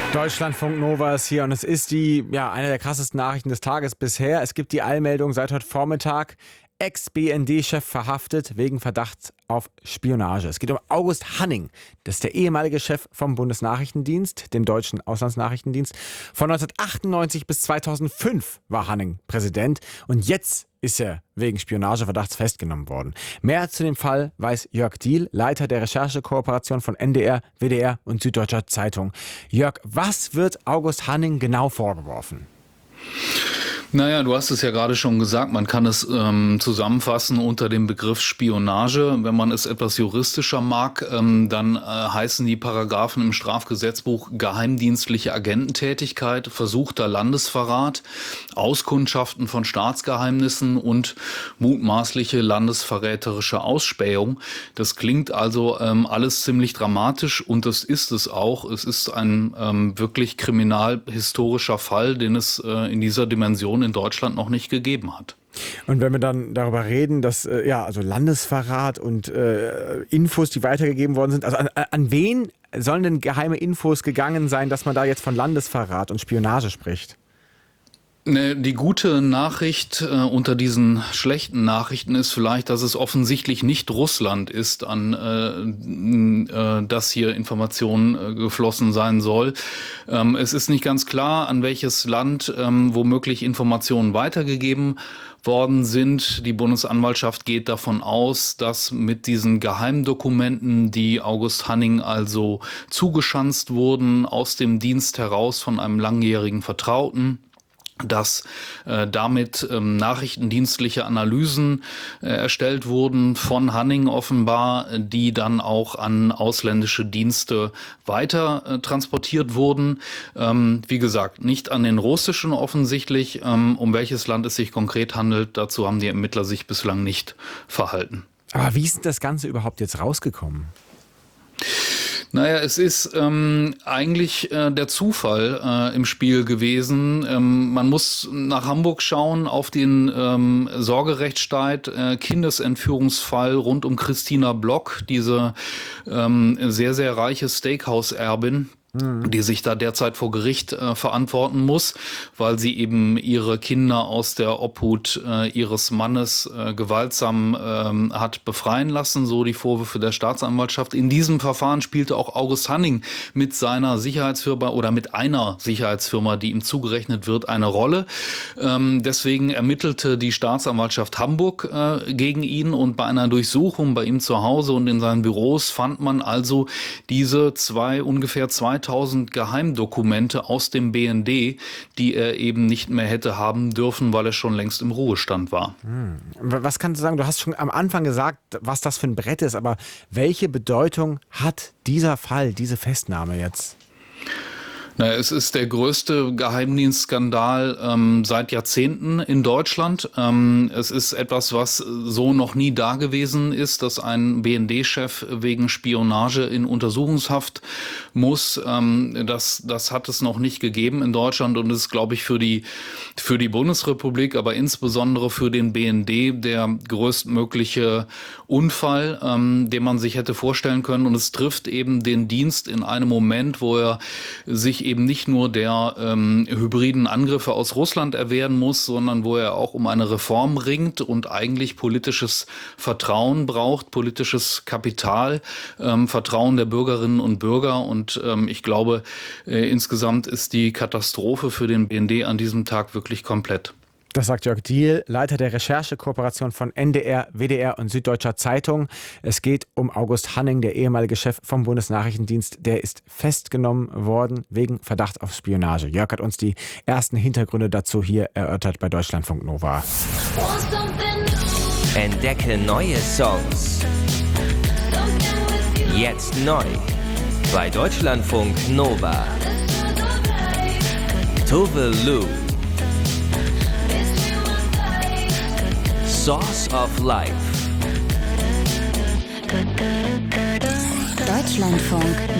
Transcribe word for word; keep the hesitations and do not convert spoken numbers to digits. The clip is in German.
Deutschlandfunk Nova ist hier und es ist die, ja, eine der krassesten Nachrichten des Tages bisher. Es gibt die Eilmeldung seit heute Vormittag. Ex-B N D-Chef verhaftet wegen Verdachts auf Spionage. Es geht um August Hanning. Das ist der ehemalige Chef vom Bundesnachrichtendienst, dem deutschen Auslandsnachrichtendienst. Von neunzehnhundertachtundneunzig bis zweitausendfünf war Hanning Präsident und jetzt ist er wegen Spionageverdachts festgenommen worden. Mehr zu dem Fall weiß Jörg Diehl, Leiter der Recherchekooperation von N D R, W D R und Süddeutscher Zeitung. Jörg, was wird August Hanning genau vorgeworfen? Naja, du hast es ja gerade schon gesagt, man kann es ähm, zusammenfassen unter dem Begriff Spionage. Wenn man es etwas juristischer mag, ähm, dann äh, heißen die Paragraphen im Strafgesetzbuch geheimdienstliche Agententätigkeit, versuchter Landesverrat, Auskundschaften von Staatsgeheimnissen und mutmaßliche landesverräterische Ausspähung. Das klingt also ähm, alles ziemlich dramatisch und das ist es auch. Es ist ein ähm, wirklich kriminalhistorischer Fall, den es äh, in dieser Dimension in Deutschland noch nicht gegeben hat. Und wenn wir dann darüber reden, dass äh, ja also Landesverrat und äh, Infos, die weitergegeben worden sind, also an, an wen sollen denn geheime Infos gegangen sein, dass man da jetzt von Landesverrat und Spionage spricht? Die gute Nachricht äh, unter diesen schlechten Nachrichten ist vielleicht, dass es offensichtlich nicht Russland ist, an äh, äh, das hier Informationen äh, geflossen sein soll. Ähm, es ist nicht ganz klar, an welches Land ähm, womöglich Informationen weitergegeben worden sind. Die Bundesanwaltschaft geht davon aus, dass mit diesen Geheimdokumenten, die August Hanning also zugeschanzt wurden, aus dem Dienst heraus von einem langjährigen Vertrauten, dass äh, damit ähm, nachrichtendienstliche Analysen äh, erstellt wurden von Hanning offenbar, die dann auch an ausländische Dienste weiter äh, transportiert wurden. Ähm, wie gesagt, nicht an den russischen offensichtlich. Ähm, um welches Land es sich konkret handelt, dazu haben die Ermittler sich bislang nicht verhalten. Aber wie ist denn das Ganze überhaupt jetzt rausgekommen? Naja, es ist ähm, eigentlich äh, der Zufall äh, im Spiel gewesen. Ähm, man muss nach Hamburg schauen auf den ähm, Sorgerechtsstreit, äh, Kindesentführungsfall rund um Christina Block, diese ähm, sehr, sehr reiche Steakhouse-Erbin, die sich da derzeit vor Gericht äh, verantworten muss, weil sie eben ihre Kinder aus der Obhut äh, ihres Mannes äh, gewaltsam äh, hat befreien lassen, so die Vorwürfe der Staatsanwaltschaft. In diesem Verfahren spielte auch August Hanning mit seiner Sicherheitsfirma oder mit einer Sicherheitsfirma, die ihm zugerechnet wird, eine Rolle. Ähm, deswegen ermittelte die Staatsanwaltschaft Hamburg äh, gegen ihn und bei einer Durchsuchung bei ihm zu Hause und in seinen Büros fand man also diese zwei, ungefähr zweitausend Geheimdokumente aus dem B N D, die er eben nicht mehr hätte haben dürfen, weil er schon längst im Ruhestand war. Hm. Was kannst du sagen? Du hast schon am Anfang gesagt, was das für ein Brett ist, aber welche Bedeutung hat dieser Fall, diese Festnahme jetzt? Naja, es ist der größte Geheimdienstskandal ähm, seit Jahrzehnten in Deutschland. Ähm, es ist etwas, was so noch nie da gewesen ist, dass ein B N D-Chef wegen Spionage in Untersuchungshaft muss. Ähm, das, das hat es noch nicht gegeben in Deutschland und ist, glaube ich, für die, für die Bundesrepublik, aber insbesondere für den B N D der größtmögliche Unfall, ähm, den man sich hätte vorstellen können. Und es trifft eben den Dienst in einem Moment, wo er sich eben nicht nur der ähm, hybriden Angriffe aus Russland erwehren muss, sondern wo er auch um eine Reform ringt und eigentlich politisches Vertrauen braucht, politisches Kapital, ähm, Vertrauen der Bürgerinnen und Bürger. Und ähm, ich glaube, äh, insgesamt ist die Katastrophe für den B N D an diesem Tag wirklich komplett. Das sagt Jörg Diehl, Leiter der Recherchekooperation von N D R, W D R und Süddeutscher Zeitung. Es geht um August Hanning, der ehemalige Chef vom Bundesnachrichtendienst. Der ist festgenommen worden wegen Verdacht auf Spionage. Jörg hat uns die ersten Hintergründe dazu hier erörtert bei Deutschlandfunk Nova. Entdecke neue Songs. Jetzt neu bei Deutschlandfunk Nova. Tove Lo. Source of Life. Deutschlandfunk